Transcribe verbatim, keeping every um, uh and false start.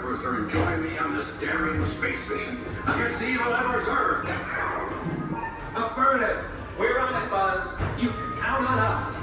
cruiser and join me on this daring space mission against the evil Emperor's Earth? Affirmative. We're on it, Buzz. You can count on us.